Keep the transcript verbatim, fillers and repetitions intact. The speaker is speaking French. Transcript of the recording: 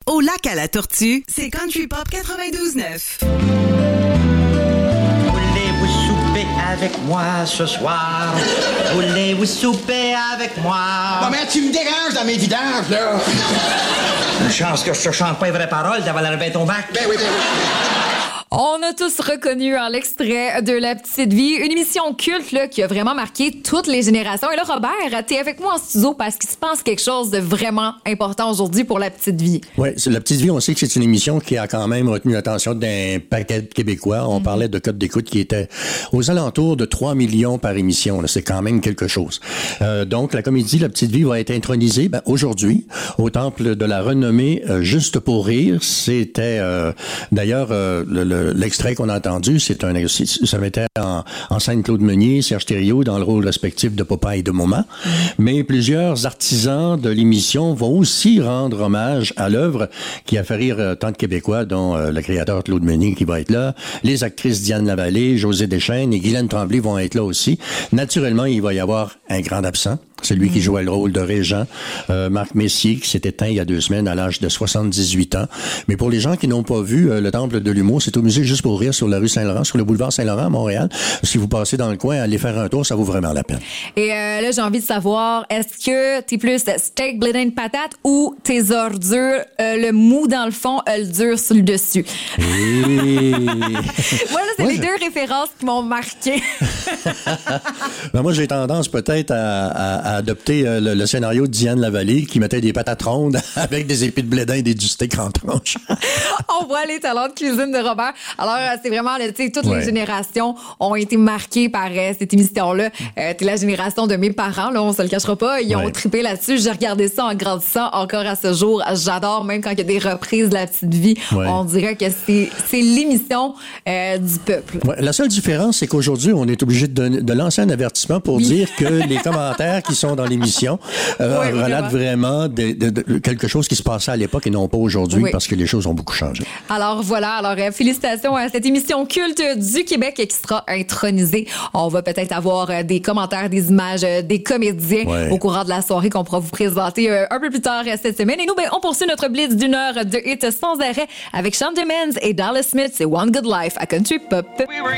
au lac à la Tortue, c'est Country Pop quatre-vingt-douze neuf. Voulez-vous souper avec moi ce soir? Voulez-vous souper avec moi? Bon, mais tu me déranges dans mes vidanges, là! Une chance que je te chante pas les vraies paroles, t'as l'air ton bac. Ben oui, ben oui. On a tous reconnu en l'extrait de La Petite Vie, une émission culte là, qui a vraiment marqué toutes les générations. Et là, Robert, t'es avec moi en studio parce qu'il se passe quelque chose de vraiment important aujourd'hui pour La Petite Vie. Oui, La Petite Vie, on sait que c'est une émission qui a quand même retenu l'attention d'un paquet de Québécois. On mm-hmm. parlait de codes d'écoute qui étaient aux alentours de trois millions par émission. Là. C'est quand même quelque chose. Euh, donc, la comédie La Petite Vie va être intronisée ben, aujourd'hui au Temple de la Renommée euh, Juste pour rire. C'était euh, d'ailleurs euh, le, le l'extrait qu'on a entendu, c'est un, ça mettait en, en scène Claude Meunier, Serge Thériault dans le rôle respectif de papa et de maman. Mmh. Mais plusieurs artisans de l'émission vont aussi rendre hommage à l'œuvre qui a fait rire tant de Québécois, dont euh, le créateur Claude Meunier qui va être là. Les actrices Diane Lavallée, José Deschênes et Guylaine Tremblay vont être là aussi. Naturellement, il va y avoir un grand absent. C'est lui mmh. qui jouait le rôle de Régent, euh, Marc Messier, qui s'est éteint il y a deux semaines à l'âge de soixante-dix-huit ans. Mais pour les gens qui n'ont pas vu euh, le Temple de l'humour, c'est au musée Juste pour rire sur la rue Saint-Laurent, sur le boulevard Saint-Laurent à Montréal. Si vous passez dans le coin, allez faire un tour, ça vaut vraiment la peine. Et euh, là, j'ai envie de savoir, est-ce que t'es plus steak, blé de patate ou tes ordures, euh, le mou dans le fond, euh, le dur sur le dessus? Oui. Moi, là, c'est moi, les je... deux références qui m'ont marqué. Ben, moi, j'ai tendance peut-être à, à à adopter euh, le, le scénario de Diane Lavallée qui mettait des patates rondes avec des épis de blé d'Inde et du steak en tranches. On voit les talents de cuisine de Robert. Alors, euh, c'est vraiment, tu sais, toutes ouais. les générations ont été marquées par euh, cette émission-là. Euh, t'es la génération de mes parents, là, on se le cachera pas. Ils ouais. ont trippé là-dessus. J'ai regardé ça en grandissant encore à ce jour. J'adore, même quand il y a des reprises de La Petite Vie. Ouais. On dirait que c'est, c'est l'émission euh, du peuple. Ouais. La seule différence, c'est qu'aujourd'hui, on est obligé de, de lancer un avertissement pour oui. dire que les commentaires qui sont dans l'émission euh, oui, relatent vraiment de, de, de, quelque chose qui se passait à l'époque et non pas aujourd'hui oui. parce que les choses ont beaucoup changé. Alors voilà, alors euh, félicitations à cette émission culte du Québec qui sera intronisée. On va peut-être avoir euh, des commentaires, des images, euh, des comédiens ouais. au courant de la soirée qu'on pourra vous présenter euh, un peu plus tard euh, cette semaine. Et nous, ben, on poursuit notre blitz d'une heure de hits sans arrêt avec Shawn Mendes et Dallas Smith. C'est One Good Life à Country Pop.